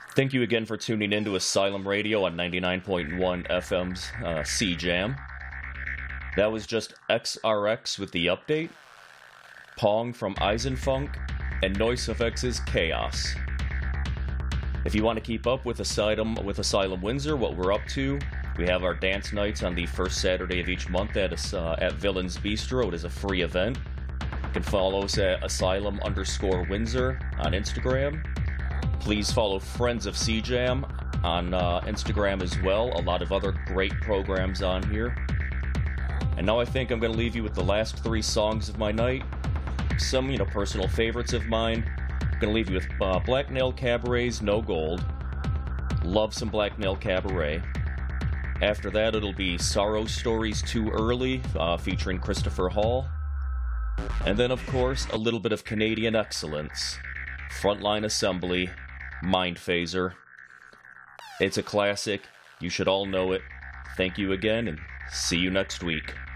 Thank you again for tuning in to Asylum Radio on 99.1 FM's CJAM. That was just XRX with the update, Pong from Eisenfunk, and NoiseFX's Chaos. If you want to keep up with Asylum Windsor, what we're up to, we have our dance nights on the first Saturday of each month at Villains Bistro. It is a free event. You can follow us at Asylum_Windsor on Instagram. Please follow Friends of CJAM on Instagram as well. A lot of other great programs on here. And now I think I'm going to leave you with the last three songs of my night. Some, personal favorites of mine. I'm going to leave you with Black Nail Cabaret's No Gold. Love some Black Nail Cabaret. After that, it'll be Sorrow Stories Too Early, featuring Christopher Hall. And then, of course, a little bit of Canadian excellence. Frontline Assembly, Mind Phaser. It's a classic. You should all know it. Thank you again, and see you next week.